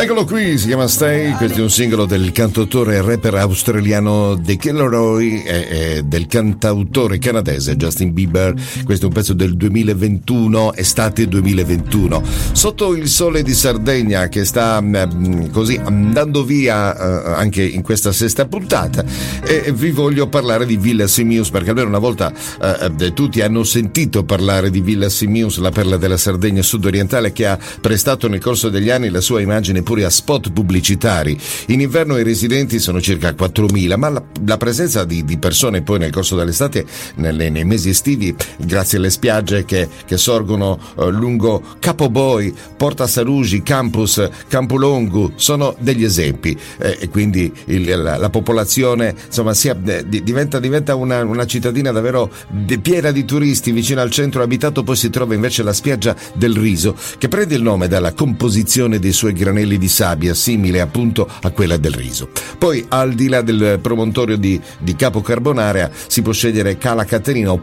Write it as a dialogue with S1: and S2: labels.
S1: Eccolo qui, si chiama Stay, questo è un singolo del cantautore e rapper australiano The Killeroy e del cantautore canadese Justin Bieber. Questo è un pezzo del 2021, estate 2021. Sotto il sole di Sardegna che sta così andando via anche in questa sesta puntata, e vi voglio parlare di Villa Simius, perché almeno una volta tutti hanno sentito parlare di Villa Simius, la perla della Sardegna sudorientale che ha prestato nel corso degli anni la sua immagine pure a spot pubblicitari. In inverno i residenti sono circa 4.000, ma la presenza di persone poi nel corso dell'estate, nei mesi estivi, grazie alle spiagge che sorgono lungo Capoboi, Porta Sarugi, Campus, Campolongo, sono degli esempi, e quindi la popolazione insomma diventa una cittadina davvero piena di turisti. Vicino al centro abitato poi si trova invece la spiaggia del Riso, che prende il nome dalla composizione dei suoi granelli di sabbia, simile appunto a quella del Riso. Poi al di là del promontorio di Capo Carbonarea si può scegliere Cala Caterina o